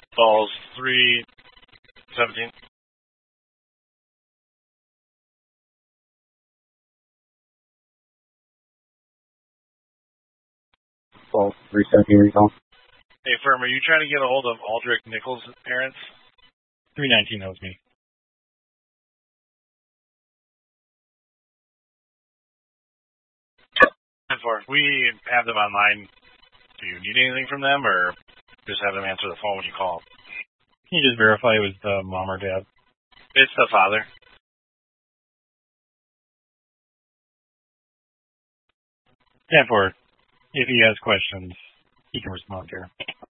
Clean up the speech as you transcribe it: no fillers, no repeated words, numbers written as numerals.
Balls 317. Balls 317 recall. Hey, firm, are you trying to get a hold of Aldrich Nichols' parents? 319, that was me. We have them online. Do you need anything from them, or just have them answer the phone when you call? Can you just verify it was the mom or dad? It's the father. 10-4. If he has questions, he can respond here.